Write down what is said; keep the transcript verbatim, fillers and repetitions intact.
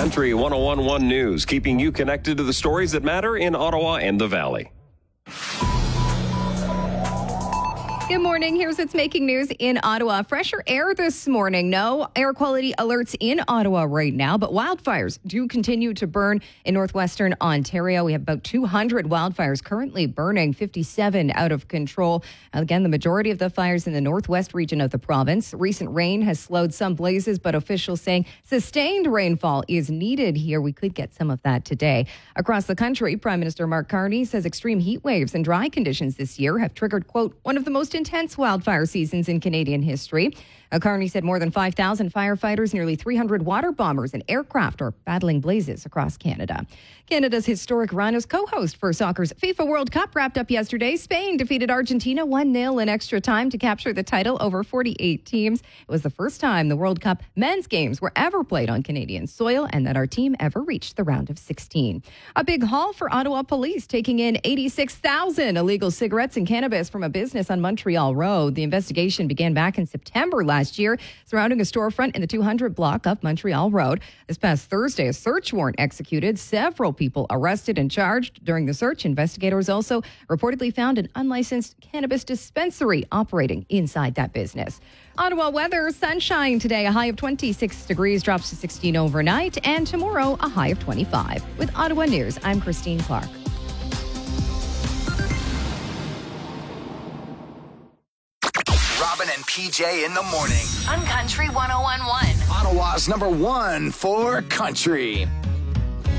Country one oh one point one News, keeping you connected to the stories that matter in Ottawa and the Valley. Good morning. Here's what's making news in Ottawa. Fresher air this morning. No air quality alerts in Ottawa right now, but wildfires do continue to burn in northwestern Ontario. We have about two hundred wildfires currently burning, fifty-seven out of control. Again, the majority of the fires in the northwest region of the province. Recent rain has slowed some blazes, but officials saying sustained rainfall is needed here. We could get some of that today. Across the country, Prime Minister Mark Carney says extreme heat waves and dry conditions this year have triggered, quote, one of the most intense wildfire seasons in Canadian history. Uh, Carney said more than five thousand firefighters, nearly three hundred water bombers and aircraft are battling blazes across Canada. Canada's historic run as co-host for soccer's FIFA World Cup wrapped up yesterday. Spain defeated Argentina one nil in extra time to capture the title over forty-eight teams. It was the first time the World Cup men's games were ever played on Canadian soil and that our team ever reached the round of sixteen. A big haul for Ottawa police, taking in eighty-six thousand illegal cigarettes and cannabis from a business on Montreal Road. The investigation began back in September last year surrounding a storefront in the two hundred block of Montreal Road. This past Thursday, a search warrant executed. Several people arrested and charged. During the search, investigators also reportedly found an unlicensed cannabis dispensary operating inside that business. Ottawa weather, sunshine today, a high of twenty-six degrees, drops to sixteen overnight, and tomorrow a high of twenty-five. With Ottawa News, I'm Christine Clark. Robin and P J in the morning on Country one oh one point one. Ottawa's number one for country.